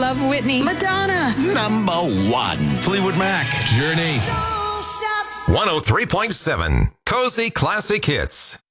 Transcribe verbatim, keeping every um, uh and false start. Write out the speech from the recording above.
love Whitney. Madonna. Number one. Fleetwood Mac. Journey. one oh three point seven Cozy Classic Hits.